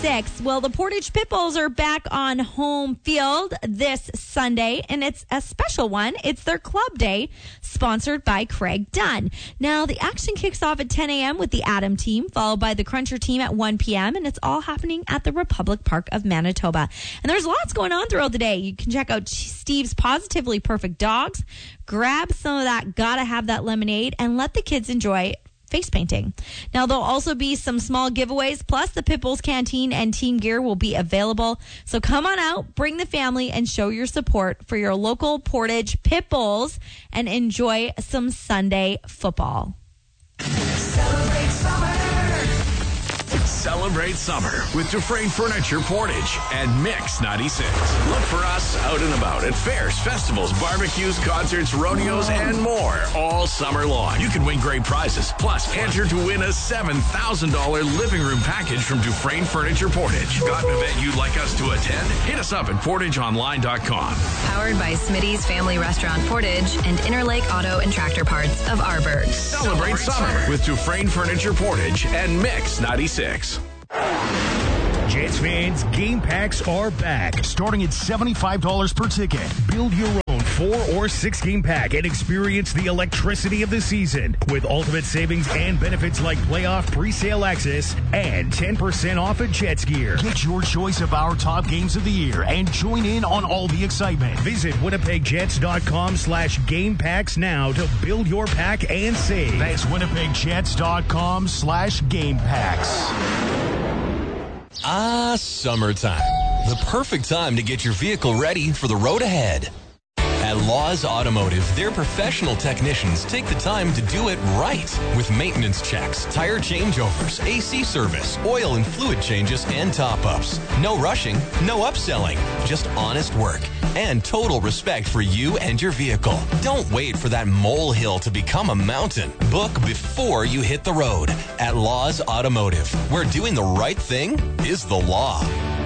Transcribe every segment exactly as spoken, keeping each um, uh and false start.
ninety-six. Well, the Portage Pitbulls are back on home field this Sunday, and it's a special one. It's their club day, sponsored by Craig Dunn. Now, the action kicks off at ten a.m. with the Adam team, followed by the Cruncher team at one p.m., and it's all happening at the Republic Park of Manitoba. And there's lots going on throughout the day. You can check out Steve's Positively Perfect Dogs, grab some of that Gotta Have That lemonade, and let the kids enjoy face painting. Now, there'll also be some small giveaways, plus the Pitbulls Canteen and team gear will be available. So come on out, bring the family, and show your support for your local Portage Pitbulls and enjoy some Sunday football. Celebrate summer. Celebrate summer with Dufresne Furniture Portage and Mix ninety-six. Look for us out and about at fairs, festivals, barbecues, concerts, rodeos, and more all summer long. You can win great prizes. Plus, enter to win a seven thousand dollars living room package from Dufresne Furniture Portage. Got an event you'd like us to attend? Hit us up at portage online dot com. Powered by Smitty's Family Restaurant Portage and Interlake Auto and Tractor Parts of Arborg. Celebrate, Celebrate summer, summer with Dufresne Furniture Portage and Mix ninety-six. Jets fans, game packs are back, starting at seventy-five dollars per ticket. Build your own four or six game pack and experience the electricity of the season with ultimate savings and benefits like playoff pre-sale access and ten percent off at Jets gear. Get your choice of our top games of the year and join in on all the excitement. Visit winnipegjets.com slash game packs now to build your pack and save. That's winnipegjets.com slash game packs. Ah, summertime. The perfect time to get your vehicle ready for the road ahead. At Laws Automotive, their professional technicians take the time to do it right with maintenance checks, tire changeovers, A C service, oil and fluid changes, and top-ups. No rushing, no upselling, just honest work and total respect for you and your vehicle. Don't wait for that molehill to become a mountain. Book before you hit the road at Laws Automotive, where doing the right thing is the law.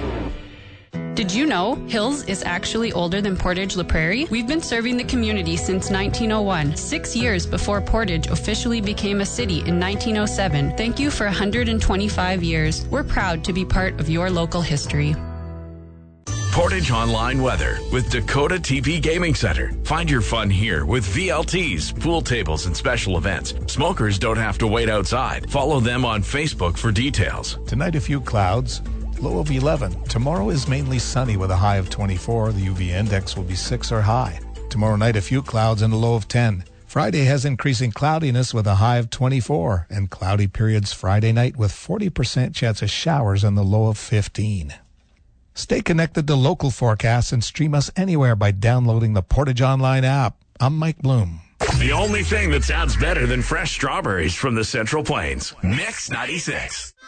Did you know Hills is actually older than Portage La Prairie? We've been serving the community since nineteen oh one, six years before Portage officially became a city in nineteen oh seven. Thank you for one hundred twenty-five years. We're proud to be part of your local history. Portage Online Weather with Dakota T P Gaming Center. Find your fun here with V L Ts, pool tables, and special events. Smokers don't have to wait outside. Follow them on Facebook for details. Tonight, a few clouds. Low of eleven. Tomorrow is mainly sunny with a high of twenty-four. The U V index will be six or high. Tomorrow night, a few clouds and a low of ten. Friday has increasing cloudiness with a high of twenty-four. And cloudy periods Friday night with forty percent chance of showers and the low of fifteen. Stay connected to local forecasts and stream us anywhere by downloading the Portage Online app. I'm Mike Bloom. The only thing that sounds better than fresh strawberries from the Central Plains. Mix ninety-six.